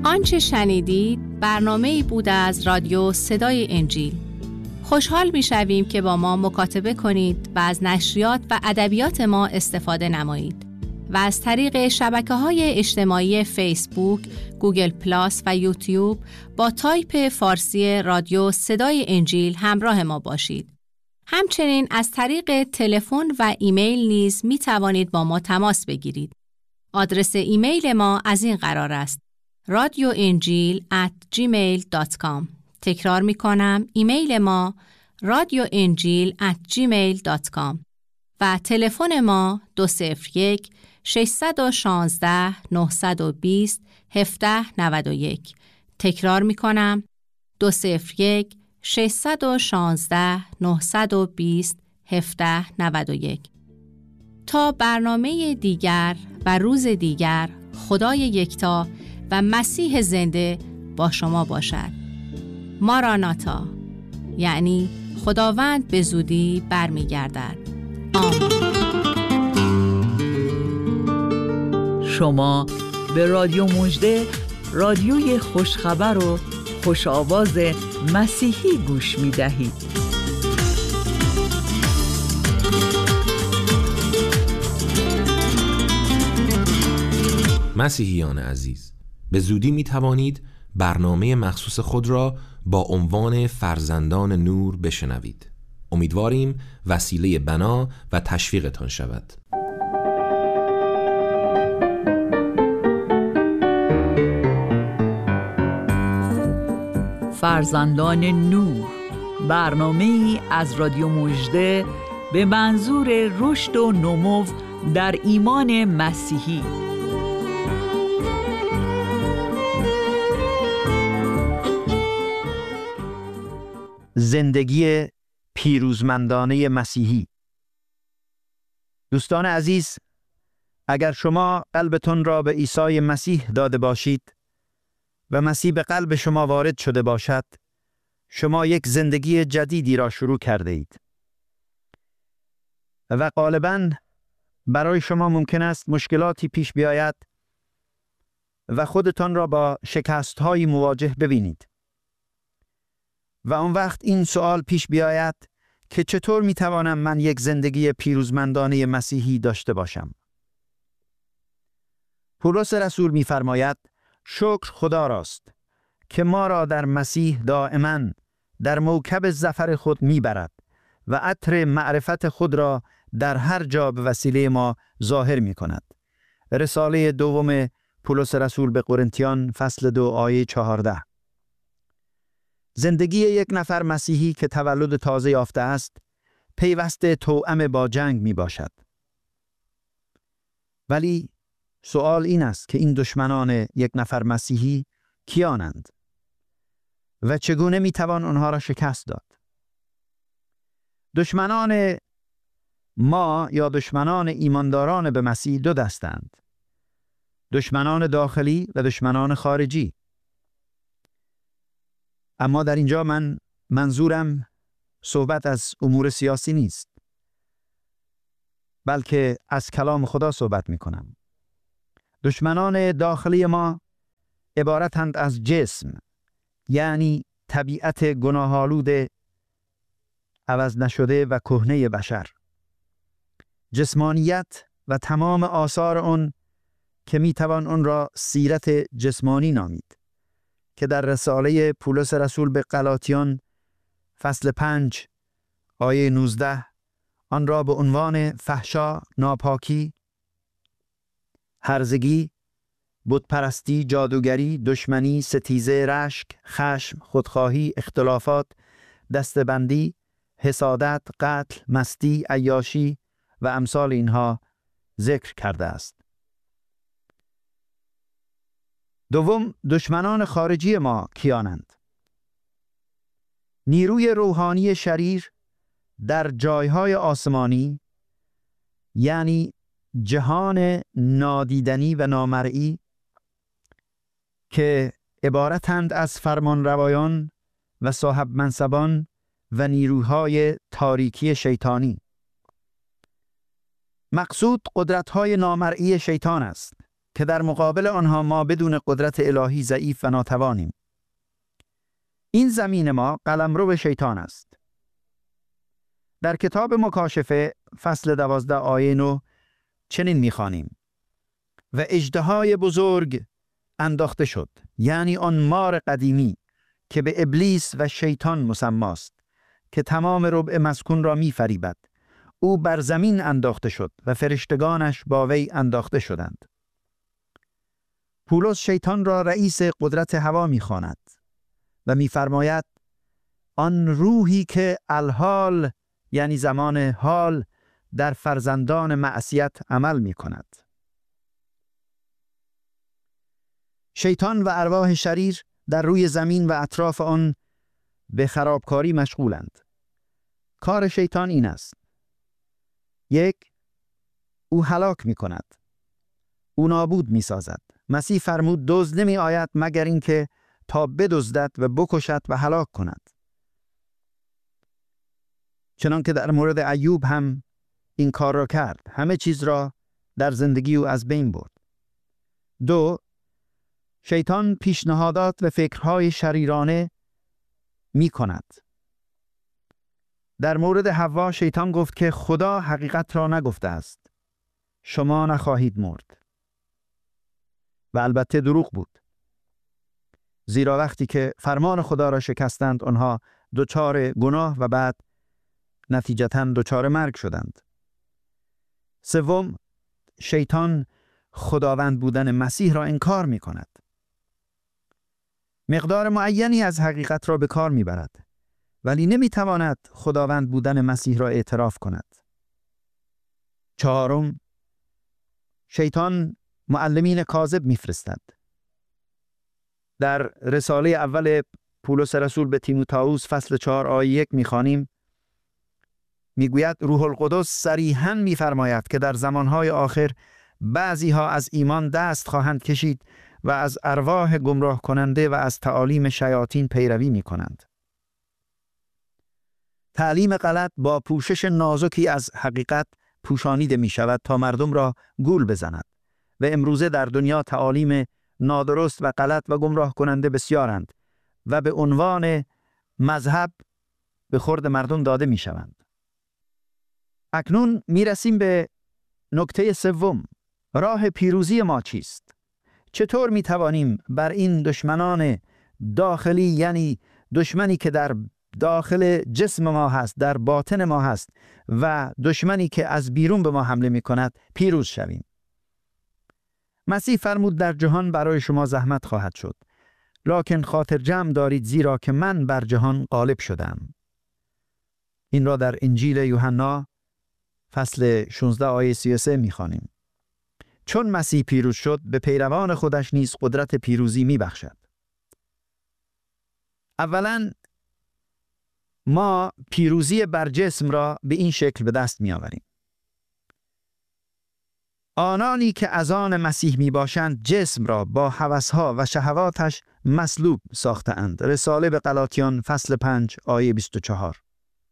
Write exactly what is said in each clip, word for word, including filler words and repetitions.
آنچه شنیدید برنامه‌ای بود از رادیو صدای انجیل. خوشحال می‌شویم که با ما مکاتبه کنید و از نشریات و ادبیات ما استفاده نمایید و از طریق شبکه‌های اجتماعی فیسبوک، گوگل پلاس و یوتیوب با تایپ فارسی رادیو صدای انجیل همراه ما باشید. همچنین از طریق تلفن و ایمیل نیز می توانید با ما تماس بگیرید. آدرس ایمیل ما از این قرار است: رادیو انجیل ات جیمیل دات کام. تکرار می کنم، ایمیل ما رادیو انجیل ات جیمیل دات کام و تلفن ما دو صفر یک ششصد و شانزده نهصد و بیست هفده نود و یک. تکرار می کنم، دو صفر یک ششصد و شانزده نهصد و بیست هفده نود و یک. تا برنامه دیگر و روز دیگر، خدای یکتا و مسیح زنده با شما باشد. ماراناتا، یعنی خداوند به زودی برمیگردد. آمین. شما به رادیو مژده، رادیوی خوشخبر و خوش آواز مسیحی گوش می دهید. مسیحیان عزیز، به زودی می توانید برنامه مخصوص خود را با عنوان فرزندان نور بشنوید. امیدواریم وسیله بنا و تشویقتان شود. فرزندان نور، برنامه‌ای از رادیو مژده به منظور رشد و نمو در ایمان مسیحی. زندگی پیروزمندانه مسیحی. دوستان عزیز، اگر شما قلبتون را به عیسی مسیح داده باشید و مسیح به قلب شما وارد شده باشد، شما یک زندگی جدیدی را شروع کرده اید و غالباً برای شما ممکن است مشکلاتی پیش بیاید و خودتان را با شکست‌هایی مواجه ببینید و اون وقت این سوال پیش بیاید که چطور میتوانم من یک زندگی پیروزمندانه مسیحی داشته باشم؟ پولس رسول میفرماید: شکر خدا راست که ما را در مسیح دائما در موکب ظفر خود میبرد و عطر معرفت خود را در هر جا به وسیله ما ظاهر می کند. رساله دوم پولس رسول به قرنتیان فصل دو آیه چهارده. زندگی یک نفر مسیحی که تولد تازه یافته است پیوسته توأم با جنگ می باشد. ولی سوال این است که این دشمنان یک نفر مسیحی کیانند و چگونه می توان آنها را شکست داد؟ دشمنان ما یا دشمنان ایمانداران به مسیح دو دستند: دشمنان داخلی و دشمنان خارجی. اما در اینجا من منظورم صحبت از امور سیاسی نیست، بلکه از کلام خدا صحبت می کنم. دشمنان داخلی ما عبارتند از جسم، یعنی طبیعت گناه‌آلود عوض نشده و کهنه بشر. جسمانیت و تمام آثار آن که می توان آن را سیرت جسمانی نامید، که در رساله پولس رسول به غلاطیان فصل پنج آیه نوزده آن را به عنوان فحشا، ناپاکی، هرزگی، بتپرستی، جادوگری، دشمنی، ستیزه، رشک، خشم، خودخواهی، اختلافات، دستبندی، حسادت، قتل، مستی، عیاشی و امثال اینها ذکر کرده است. دوم، دشمنان خارجی ما کیانند؟ نیروی روحانی شریر در جایهای آسمانی، یعنی جهان نادیدنی و نامرئی که عبارتند از فرمانروایان و صاحب منصبان و نیروهای تاریکی شیطانی. مقصود قدرت‌های نامرئی شیطان است که در مقابل آنها ما بدون قدرت الهی ضعیف و ناتوانیم. این زمین ما قلمرو شیطان است. در کتاب مکاشفه فصل دوازده آیه نه چنین می‌خوانیم: و اژدهای بزرگ انداخته شد، یعنی آن مار قدیمی که به ابلیس و شیطان مسماست، که تمام ربع مسکون را می‌فریبد. او بر زمین انداخته شد و فرشتگانش با وی انداخته شدند. پولس شیطان را رئیس قدرت هوا می‌خواند و می‌فرماید آن روحی که الحال یعنی زمان حال در فرزندان معصیت عمل می‌کند. شیطان و ارواح شریر در روی زمین و اطراف آن به خرابکاری مشغولند. کار شیطان این است: یک، او هلاک می کند. او نابود می سازد. مسیح فرمود دزد نمی آید مگر اینکه تا بدزدد و بکشد و هلاک کند. چنان که در مورد ایوب هم این کار را کرد. همه چیز را در زندگی او از بین برد. دو، شیطان پیشنهادات و فکرهای شریرانه می کند. در مورد حوا شیطان گفت که خدا حقیقت را نگفته است. شما نخواهید مرد. و البته دروغ بود. زیرا وقتی که فرمان خدا را شکستند آنها دچار گناه و بعد نتیجتاً دچار مرگ شدند. سوم، شیطان خداوند بودن مسیح را انکار می کند. مقدار معینی از حقیقت را به کار می برد، ولی نمی تواند خداوند بودن مسیح را اعتراف کند. چهارم، شیطان معلمین کاذب می فرستد. در رساله اول پولس رسول به تیموتائوس فصل چهار آیه یک می خوانیم: می گوید روح القدس صریحاً می فرماید که در زمانهای آخر بعضی ها از ایمان دست خواهند کشید و از ارواح گمراه کننده و از تعالیم شیاطین پیروی می کنند. تعلیم غلط با پوشش نازکی از حقیقت پوشانیده می شود تا مردم را گول بزند و امروزه در دنیا تعالیم نادرست و غلط و گمراه کننده بسیارند و به عنوان مذهب به خورد مردم داده می شوند. اکنون می رسیم به نکته سوم. راه پیروزی ما چیست؟ چطور می توانیم بر این دشمنان داخلی، یعنی دشمنی که در داخل جسم ما هست، در باطن ما هست، و دشمنی که از بیرون به ما حمله می کند پیروز شویم؟ مسیح فرمود در جهان برای شما زحمت خواهد شد، لکن خاطر جمع دارید زیرا که من بر جهان غالب شدم. این را در انجیل یوحنا فصل شانزده آیه سی و سه می خوانیم. چون مسیح پیروز شد به پیروان خودش نیز قدرت پیروزی می بخشد. اولا ما پیروزی بر جسم را به این شکل به دست می آوریم. آنانی که از آن مسیح می باشند جسم را با هوسها و شهواتش مصلوب ساختند. رساله به غلاطیان فصل پنج آیه بیست و چهار.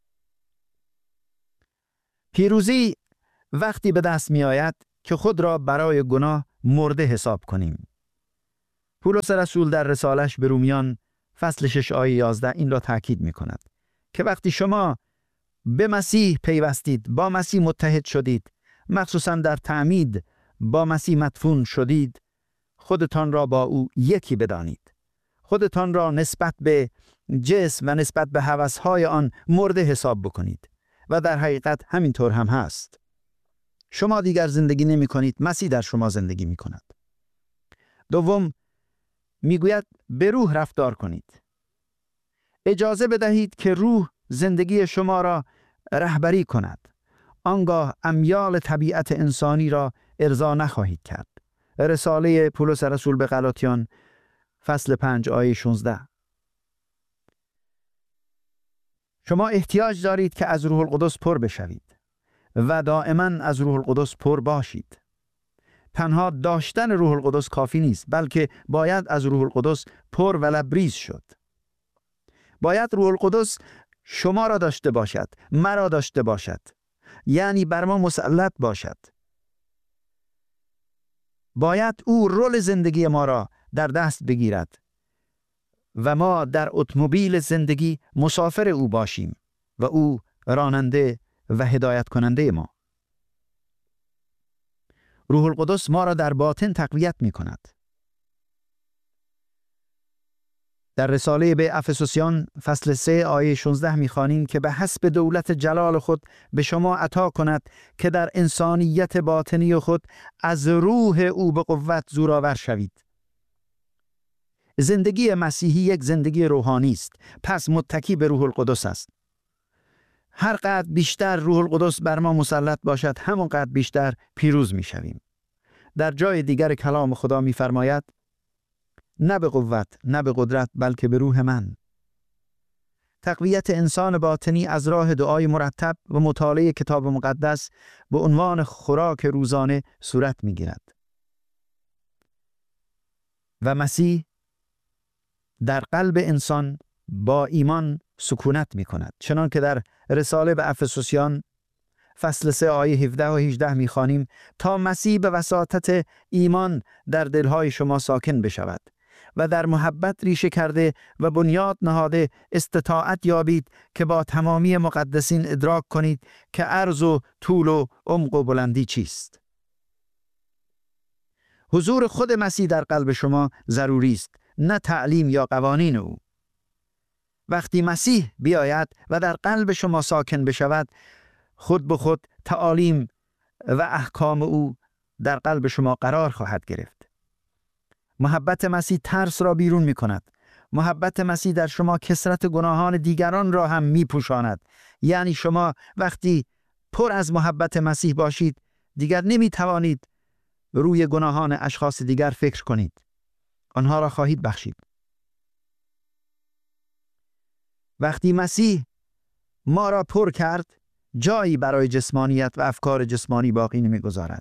پیروزی وقتی به دست می آید که خود را برای گناه مرده حساب کنیم. پولس رسول در رسالش به رومیان فصل شش آیه یازده این را تاکید می کند که وقتی شما به مسیح پیوستید، با مسیح متحد شدید، مخصوصا در تعمید با مسیح مدفون شدید، خودتان را با او یکی بدانید. خودتان را نسبت به جسم و نسبت به هوسهای آن مرده حساب بکنید و در حقیقت همینطور هم هست. شما دیگر زندگی نمی کنید، مسیح در شما زندگی می کند. دوم، میگوید به روح رفتار کنید. اجازه بدهید که روح زندگی شما را رهبری کند. آنگاه امیال طبیعت انسانی را ارضا نخواهید کرد. رساله پولس رسول به غلاطیان فصل پنج آیه شانزده. شما احتیاج دارید که از روح القدس پر بشوید و دائما از روح القدس پر باشید. تنها داشتن روح القدس کافی نیست، بلکه باید از روح القدس پر و لبریز شد. باید روح القدس شما را داشته باشد، مرا داشته باشد، یعنی بر ما مسلط باشد. باید او رول زندگی ما را در دست بگیرد و ما در اتومبیل زندگی مسافر او باشیم و او راننده و هدایت کننده ما. روح القدس ما را در باطن تقویت می کند. در رساله به افسوسیان فصل سه آیه شانزده می خوانیم که به حسب دولت جلال خود به شما عطا کند که در انسانیت باطنی خود از روح او به قوت زورآور شوید. زندگی مسیحی یک زندگی روحانی است، پس متکی به روح القدس است. هر قدر بیشتر روح القدس بر ما مسلط باشد، همون قدر بیشتر پیروز می شویم. در جای دیگر کلام خدا می فرماید نه به قوت، نه به قدرت، بلکه به روح من. تقویت انسان باطنی از راه دعای مرتب و مطالعه کتاب مقدس به عنوان خوراک روزانه صورت می گیرد. و مسیح در قلب انسان با ایمان سکونت می کند. چنان که در رساله به افسوسیان فصل سه آیه هفده و هجده می خوانیم تا مسیح به وساطت ایمان در دلهای شما ساکن بشود و در محبت ریشه کرده و بنیاد نهاده استطاعت یابید که با تمامی مقدسین ادراک کنید که عرض و طول و عمق و بلندی چیست. حضور خود مسیح در قلب شما ضروری است، نه تعلیم یا قوانین او. وقتی مسیح بیاید و در قلب شما ساکن بشود، خود به خود تعالیم و احکام او در قلب شما قرار خواهد گرفت. محبت مسیح ترس را بیرون می کند. محبت مسیح در شما کثرت گناهان دیگران را هم می پوشاند. یعنی شما وقتی پر از محبت مسیح باشید، دیگر نمی توانید روی گناهان اشخاص دیگر فکر کنید. آنها را خواهید بخشید. وقتی مسیح ما را پر کرد، جایی برای جسمانیت و افکار جسمانی باقی نمی گذارد.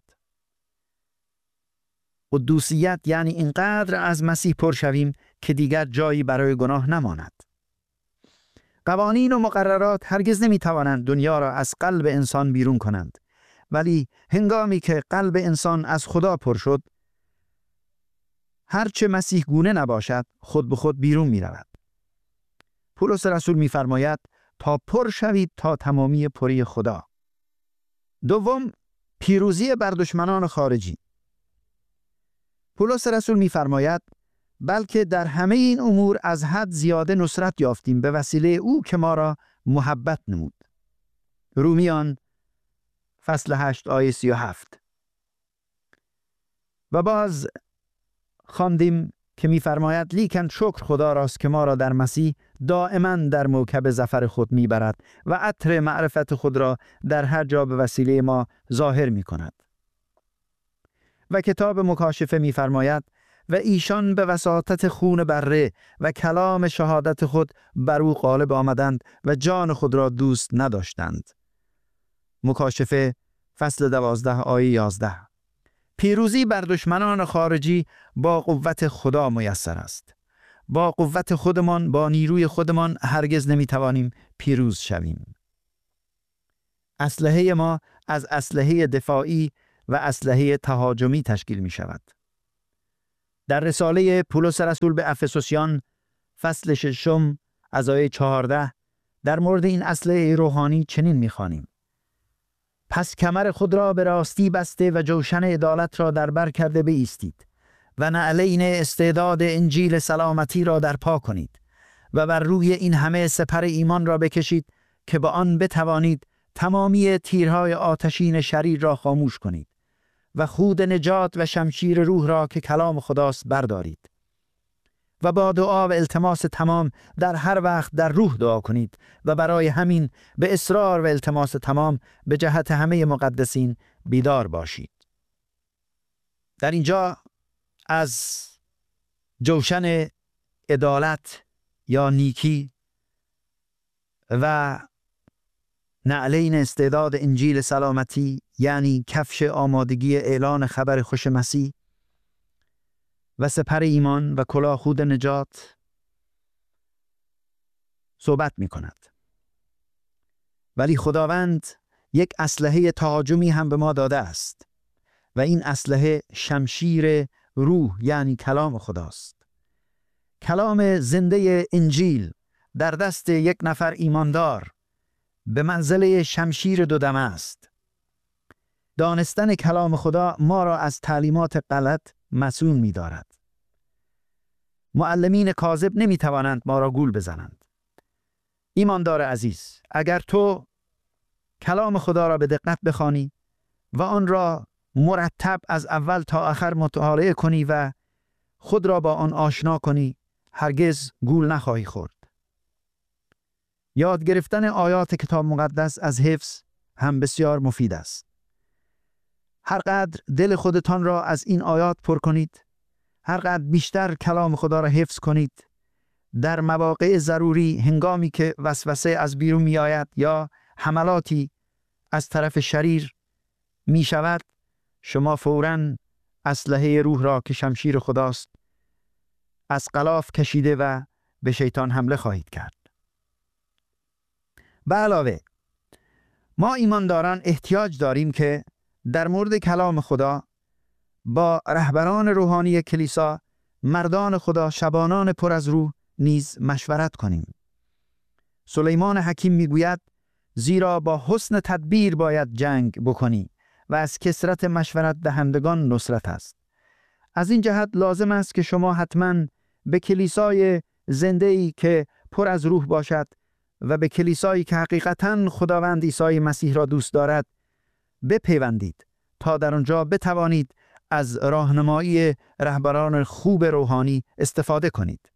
قدوسیت یعنی اینقدر از مسیح پر شویم که دیگر جایی برای گناه نماند. قوانین و مقررات هرگز نمی توانند دنیا را از قلب انسان بیرون کنند، ولی هنگامی که قلب انسان از خدا پر شد، هرچه مسیح گونه نباشد خود به خود بیرون می رود. پولس رسول می فرماید تا پر شوید تا تمامی پری خدا. دوم، پیروزی بر دشمنان خارجی. پولس رسول می فرماید بلکه در همه این امور از حد زیاده نصرت یافتیم به وسیله او که ما را محبت نمود. رومیان فصل هشت آیه سی و هفت. و باز خواندیم که می‌فرماید لیکن شکر خدا راست که ما را در مسیح دائما در موکب ظفر خود می‌برد و عطر معرفت خود را در هر جا به وسیله ما ظاهر می‌کند. و کتاب مکاشفه می‌فرماید و ایشان به وساطت خون بره و کلام شهادت خود بر او غالب آمدند و جان خود را دوست نداشتند. مکاشفه فصل دوازده آیه یازده. پیروزی بر دشمنان خارجی با قوت خدا میسر است. با قوت خودمان، با نیروی خودمان هرگز نمیتوانیم پیروز شویم. اسلحه ما از اسلحه دفاعی و اسلحه تهاجمی تشکیل می شود. در رساله پولس رسول به افسوسیان فصل ششم از آیه چهارده در مورد این اسلحه روحانی چنین می خوانیم: پس کمر خود را به راستی بسته و جوشن عدالت را در بر کرده بایستید و نعلین استعداد انجیل سلامتی را در پا کنید و بر روی این همه سپر ایمان را بکشید که با آن بتوانید تمامی تیرهای آتشین شریر را خاموش کنید و خود نجات و شمشیر روح را که کلام خداست بردارید و با دعا و التماس تمام در هر وقت در روح دعا کنید و برای همین به اصرار و التماس تمام به جهت همه مقدسین بیدار باشید. در اینجا از جوشن عدالت یا نیکی و نعلین استعداد انجیل سلامتی یعنی کفش آمادگی اعلان خبر خوش مسیح و سپر ایمان و کلاه خود نجات صحبت می کند. ولی خداوند یک اسلحه تهاجمی هم به ما داده است و این اسلحه شمشیر روح یعنی کلام خداست. کلام زنده انجیل در دست یک نفر ایماندار به منزله شمشیر دو دمه است. دانستن کلام خدا ما را از تعلیمات غلط مسئول می دارد. معلمین کاذب نمی توانند ما را گول بزنند. ایماندار عزیز، اگر تو کلام خدا را به دقت بخوانی و آن را مرتب از اول تا آخر مطالعه کنی و خود را با آن آشنا کنی، هرگز گول نخواهی خورد. یاد گرفتن آیات کتاب مقدس از حفظ هم بسیار مفید است. هر قدر دل خودتان را از این آیات پر کنید، هر قدر بیشتر کلام خدا را حفظ کنید، در مواقع ضروری هنگامی که وسوسه از بیرون می آید یا حملاتی از طرف شریر می شود، شما فوراً اسلحه روح را که شمشیر خداست از غلاف کشیده و به شیطان حمله خواهید کرد. به علاوه ما ایمانداران احتیاج داریم که در مورد کلام خدا با رهبران روحانی کلیسا، مردان خدا، شبانان پر از روح نیز مشورت کنیم. سلیمان حکیم میگوید زیرا با حسن تدبیر باید جنگ بکنی و از کثرت مشورت دهندگان نصرت است. از این جهت لازم است که شما حتما به کلیسای زنده‌ای که پر از روح باشد و به کلیسایی که حقیقتاً خداوند عیسی مسیح را دوست دارد بپیوندید تا در آنجا بتوانید از راهنمایی رهبران خوب روحانی استفاده کنید.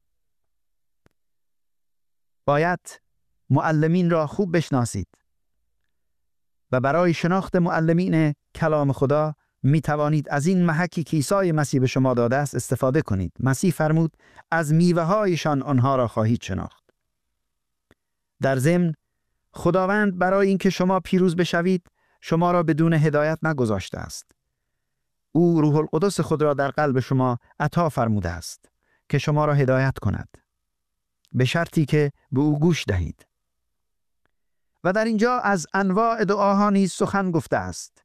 باید معلمین را خوب بشناسید و برای شناخت معلمین کلام خدا می توانید از این محکی که عیسی مسیح به شما داده است استفاده کنید. مسیح فرمود از میوه هایشان آنها را خواهید شناخت. در ضمن خداوند برای اینکه شما پیروز بشوید شما را بدون هدایت نگذاشته است. او روح القدس خود را در قلب شما عطا فرموده است که شما را هدایت کند، به شرطی که به او گوش دهید. و در اینجا از انواع دعاها نیز سخن گفته است.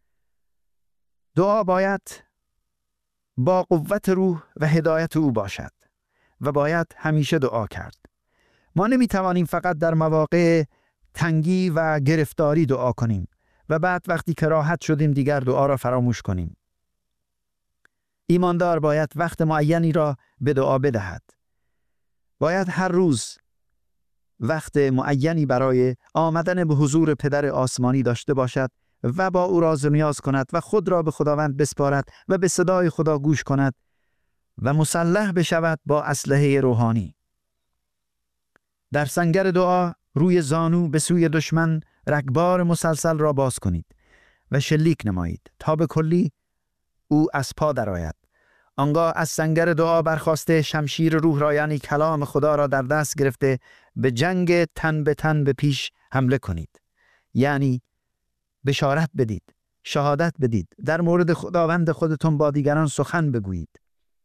دعا باید با قوت روح و هدایت او باشد و باید همیشه دعا کرد. ما نمی توانیم فقط در مواقع تنگی و گرفتاری دعا کنیم و بعد وقتی که راحت شدیم دیگر دعا را فراموش کنیم. ایماندار باید وقت معینی را به دعا بدهد. باید هر روز وقت معینی برای آمدن به حضور پدر آسمانی داشته باشد و با او راز و نیاز کند و خود را به خداوند بسپارد و به صدای خدا گوش کند و مسلح بشود با اسلحه روحانی. در سنگر دعا روی زانو به سوی دشمن رگبار مسلسل را باز کنید و شلیک نمایید تا به کلی او از پا درآید. آنگاه از سنگر دعا برخاسته شمشیر روح را یعنی کلام خدا را در دست گرفته به جنگ تن به تن به پیش حمله کنید. یعنی بشارت بدید، شهادت بدید، در مورد خداوند خودتون با دیگران سخن بگویید.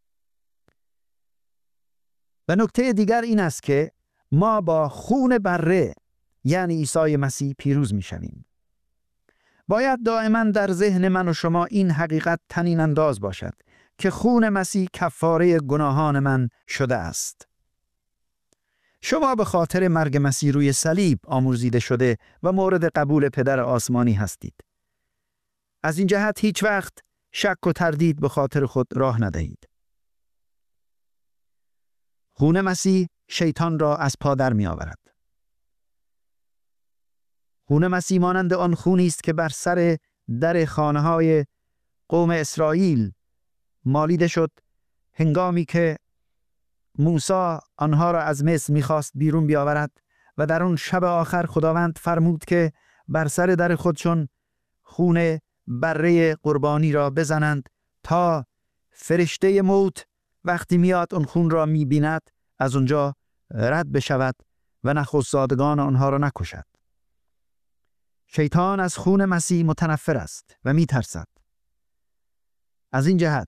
و نکته دیگر این است که ما با خون بره یعنی عیسی مسیح پیروز می شویم. باید دائما در ذهن من و شما این حقیقت طنین انداز باشد که خون مسیح کفاره گناهان من شده است. شما به خاطر مرگ مسیح روی صلیب آمرزیده شده و مورد قبول پدر آسمانی هستید. از این جهت هیچ وقت شک و تردید به خاطر خود راه ندهید. خون مسیح شیطان را از پا در می آورد. خون مسیح مانند آن خونی است که بر سر در خانه‌های قوم اسرائیل مالیده شد هنگامی که موسی آنها را از مصر می‌خواست بیرون بیاورد و در اون شب آخر خداوند فرمود که بر سر در خودشون خون بره قربانی را بزنند تا فرشته موت وقتی میاد اون خون را می‌بیند از اونجا رد بشود و نخستزادگان آنها را نکشد. شیطان از خون مسیح متنفر است و می‌ترسد. از این جهت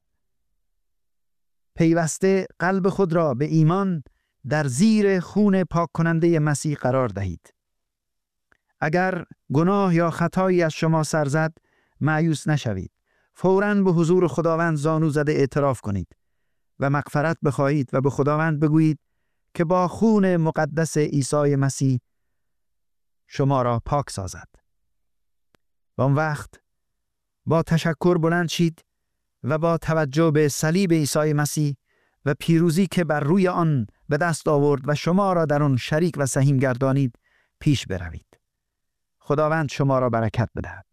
پیوسته قلب خود را به ایمان در زیر خون پاک کننده مسیح قرار دهید. اگر گناه یا خطایی از شما سر زد، مایوس نشوید. فوراً به حضور خداوند زانو زده اعتراف کنید و مغفرت بخواهید و به خداوند بگویید که با خون مقدس عیسی مسیح شما را پاک سازد. و آن وقت با تشکر بلند شید و با توجه به صلیب عیسی مسیح و پیروزی که بر روی آن به دست آورد و شما را در آن شریک و سهیم گردانید پیش بروید. خداوند شما را برکت بدهد.